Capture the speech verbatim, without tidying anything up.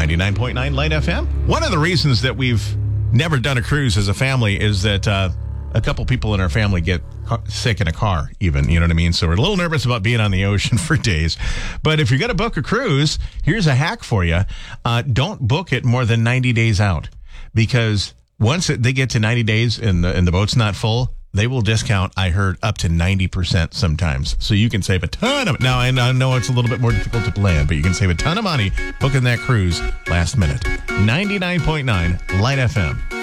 ninety-nine point nine Light F M. One of the reasons that we've never done a cruise as a family is that uh, a couple people in our family get ca- sick in a car, even. You know what I mean? So we're a little nervous about being on the ocean for days. But if you're going to book a cruise, here's a hack for you. Uh, don't book it more than ninety days out. Because once it, they get to ninety days and the, and the boat's not full, they will discount, I heard, up to ninety percent sometimes. So you can save a ton of... Now, I know it's a little bit more difficult to plan, but you can save a ton of money booking that cruise last minute. ninety-nine point nine Light F M.